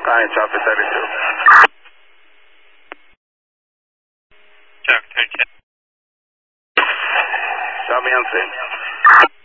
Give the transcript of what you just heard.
Science, Alpha 32. Check, 10. Show me on scene.